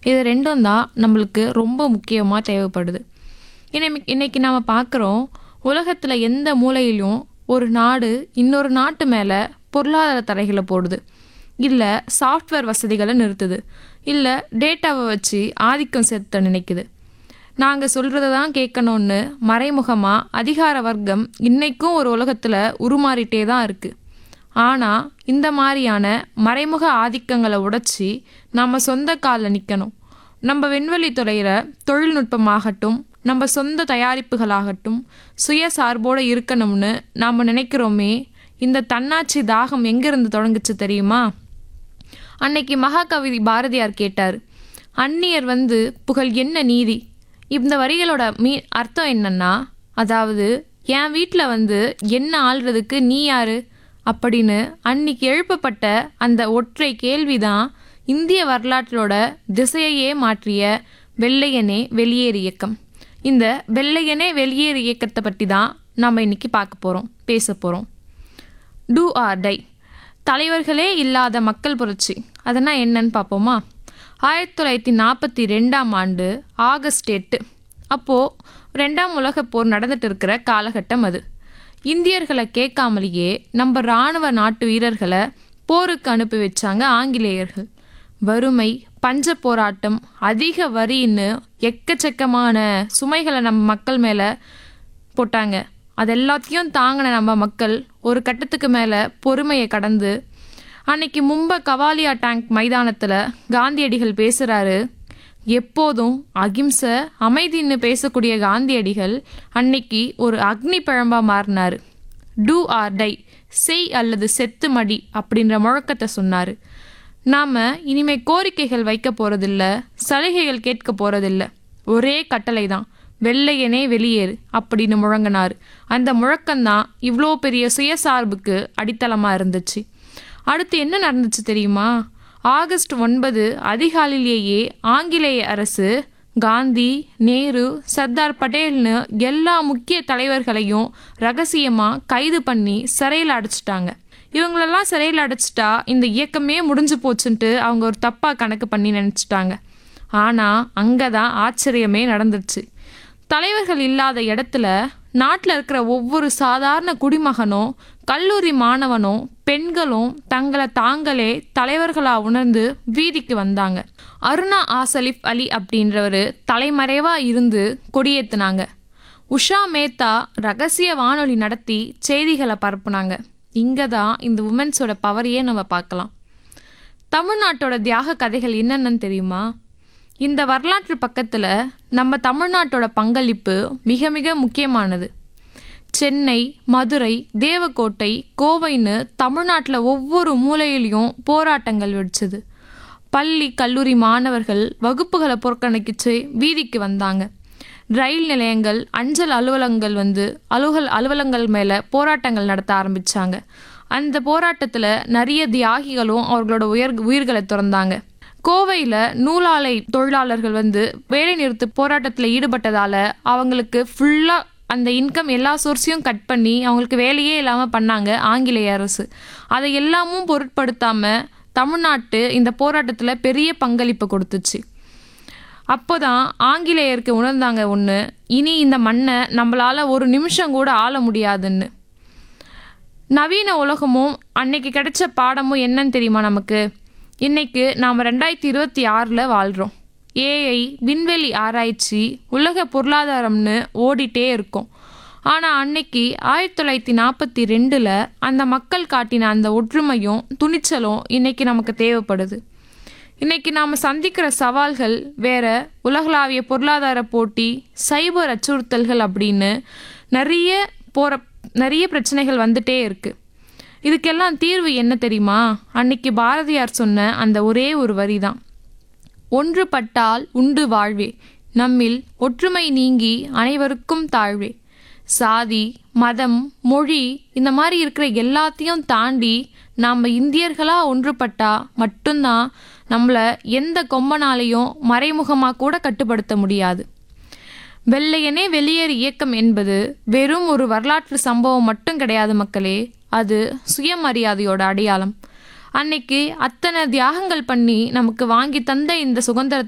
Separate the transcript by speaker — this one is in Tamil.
Speaker 1: இது ரெண்டும் தான் நம்மளுக்கு ரொம்ப முக்கியமாக தேவைப்படுது. இன்னைக்கு நாம் பார்க்குறோம், உலகத்தில் எந்த மூலையிலும் ஒரு நாடு இன்னொரு நாட்டு மேலே பொருளாதார தடைகளை போடுது, இல்லை சாஃப்ட்வேர் வசதிகளை நிறுத்துது, இல்லை டேட்டாவை வச்சு ஆதிக்கம் செலுத்த நினைக்குது. நாங்கள் சொல்கிறத தான் கேட்கணும்னு மறைமுகமாக அதிகார வர்க்கம் இன்றைக்கும் ஒரு உலகத்தில் உருமாறிட்டே தான் இருக்குது. ஆனால் இந்த மாதிரியான மறைமுக ஆதிக்கங்களை உடைச்சி நம்ம சொந்த காலில் நிற்கணும். நம்ம விண்வெளி துறையில் தொழில்நுட்பமாகட்டும், நம்ம சொந்த தயாரிப்புகளாகட்டும் சுயசார்போடு இருக்கணும்னு நாம் நினைக்கிறோமே, இந்த தன்னாட்சி தாகம் எங்கேருந்து தொடங்குச்சு தெரியுமா? அன்னைக்கு மகாகவி பாரதியார் கேட்டார், அந்நியர் வந்து புகழ் என்ன நீதி. இந்த வரிகளோட அர்த்தம் என்னன்னா, அதாவது என் வீட்டில் வந்து என்ன ஆள்றதுக்கு நீ யாரு அப்படின்னு அன்னைக்கு எழுப்பப்பட்ட அந்த ஒற்றை கேள்விதான் இந்திய வரலாற்றோட திசையையே மாற்றிய வெள்ளையனே வெளியேறு இயக்கம். இந்த வெள்ளையனே வெளியேறு இயக்கத்தை பற்றி தான் நாம் இன்னைக்கு பேச போகிறோம். டூ ஆர் டை, தலைவர்களே இல்லாத மக்கள் புரட்சி. அதனால் என்னன்னு பார்ப்போமா? 1942ஆம் ஆண்டு ஆகஸ்ட் 8, அப்போது 2ஆம் உலகப் போர் நடந்துட்டு இருக்கிற காலகட்டம் அது. இந்தியர்களை கேட்காமலேயே நம்ம இராணுவ நாட்டு வீரர்களை போருக்கு அனுப்பி வச்சாங்க ஆங்கிலேயர்கள். வறுமை, பஞ்ச போராட்டம், அதிக வரின்னு எக்கச்சக்கமான சுமைகளை நம்ம மக்கள் மேலே போட்டாங்க. அது எல்லாத்தையும் தாங்கின நம்ம மக்கள் ஒரு கட்டத்துக்கு மேலே பொறுமையை கடந்து அன்னைக்கு மும்பை கவாலியா டேங்க் மைதானத்தில் காந்தியடிகள் பேசுகிறாரு. எப்போதும் அகிம்சை அமைதின்னு பேசக்கூடிய காந்தியடிகள் அன்னைக்கு ஒரு அக்னி பழம்பாக மாறினார். டூ ஆர் டை, செய் அல்லது செத்து மடி அப்படின்ற முழக்கத்தை சொன்னார். நாம் இனிமே கோரிக்கைகள் வைக்க போகிறதில்ல, சலுகைகள் கேட்க போகிறதில்ல, ஒரே கட்டளை தான், வெள்ளையனே வெளியேறு அப்படின்னு முழங்கினார். அந்த முழக்கம்தான் இவ்வளோ பெரிய சுயசார்புக்கு அடித்தளமாக இருந்துச்சு. அடுத்து என்ன நடந்துச்சு தெரியுமா? ஆகஸ்ட் 9 அதிகாலையிலேயே ஆங்கிலேய அரசு காந்தி, நேரு, சர்தார் பட்டேல்னு எல்லா முக்கிய தலைவர்களையும் ரகசியமாக கைது பண்ணி சிறையில் அடைச்சிட்டாங்க. இவங்களெல்லாம் சிறையில் அடைச்சிட்டா இந்த இயக்கமே முடிஞ்சு போச்சுன்ட்டு அவங்க ஒரு தப்பாக கணக்கு பண்ணி நினச்சிட்டாங்க. ஆனால் அங்கே தான் ஆச்சரியமே நடந்துருச்சு. தலைவர்கள் இல்லாத இடத்துல நாட்டில் இருக்கிற ஒவ்வொரு சாதாரண குடிமகனும், கல்லூரி மாணவனும், பெண்களும் தங்களை தாங்களே தலைவர்களாக உணர்ந்து வீதிக்கு வந்தாங்க. அருணா ஆசலிஃப் அலி அப்படின்றவர் தலைமறைவாக இருந்து கொடியேற்றினாங்க. உஷா மேத்தா ரகசிய வானொலி நடத்தி செய்திகளை பரப்புனாங்க. இங்கே தான் இந்த உமன்ஸோட பவரையே நம்ம பார்க்கலாம். தமிழ்நாட்டோட தியாக கதைகள் என்னென்னு தெரியுமா? இந்த வரலாற்று பக்கத்தில் நம்ம தமிழ்நாட்டோட பங்களிப்பு மிக மிக முக்கியமானது. சென்னை, மதுரை, தேவக்கோட்டை, கோவைன்னு தமிழ்நாட்டில் ஒவ்வொரு மூலையிலையும் போராட்டங்கள் வெடிச்சது. பள்ளி கல்லூரி மாணவர்கள் வகுப்புகளை புறக்கணிச்சு வீதிக்கு வந்தாங்க. ரயில் நிலையங்கள், அஞ்சல் அலுவலகங்கள் வந்து அலுவலகங்கள் மேலே போராட்டங்கள் நடத்த ஆரம்பித்தாங்க. அந்த போராட்டத்தில் நிறைய தியாகிகளும் அவர்களோட உயிர்களை துறந்தாங்க. கோவையில் நூலாலை தொழிலாளர்கள் வந்து வேலை நிறுத்த போராட்டத்தில் ஈடுபட்டதால் அவங்களுக்கு ஃபுல்லாக அந்த இன்கம் எல்லா சோர்ஸையும் கட் பண்ணி அவங்களுக்கு வேலையே இல்லாமல் பண்ணாங்க ஆங்கிலேய அரசு. அதை எல்லாமும் பொருட்படுத்தாமல் தமிழ்நாட்டு இந்த போராட்டத்தில் பெரிய பங்களிப்பு கொடுத்துச்சு. அப்போ தான் ஆங்கிலேயருக்கு உணர்ந்தாங்க ஒன்று, இனி இந்த மண்ணை நம்மளால் ஒரு நிமிஷம் கூட ஆள முடியாதுன்னு. நவீன உலகமும் அன்னைக்கு கிடைச்ச பாடமும் என்னன்னு தெரியுமா நமக்கு? இன்னைக்கு நாம் 2026 வாழ்கிறோம். ஏஐ, விண்வெளி ஆராய்ச்சி, உலக பொருளாதாரம்னு ஓடிட்டே இருக்கோம். ஆனால் அன்னைக்கு 1942 அந்த மக்கள் காட்டின அந்த ஒற்றுமையும் துணிச்சலும் இன்னைக்கு நமக்கு தேவைப்படுது. இன்னைக்கு நாம் சந்திக்கிற சவால்கள் வேற, உலகளாவிய பொருளாதார போட்டி, சைபர் அச்சுறுத்தல்கள் அப்படின்னு நிறைய பிரச்சனைகள் வந்துட்டே இருக்குது. இதுக்கெல்லாம் தீர்வு என்ன தெரியுமா? அன்னைக்கு பாரதியார் சொன்ன அந்த ஒரே ஒரு வரி தான், ஒன்றுபட்டால் உண்டு வாழ்வே, நம்மில் ஒற்றுமை நீங்கி அனைவருக்கும் தாழ்வே. சாதி, மதம், மொழி இந்த மாதிரி இருக்கிற எல்லாத்தையும் தாண்டி நாம் இந்தியர்களாக ஒன்றுபட்டா மட்டும்தான் நம்மளை எந்த கொம்பனாலையும் மறைமுகமாக கூட கட்டுப்படுத்த முடியாது. வெள்ளையனே வெளியேறு இயக்கம் என்பது வெறும் ஒரு வரலாற்று சம்பவம் மட்டும் கிடையாது மக்களே, அது சுயமரியாதையோட அடையாளம். அன்னைக்கு அத்தனை தியாகங்கள் பண்ணி நமக்கு வாங்கி தந்த இந்த சுதந்திரத்தை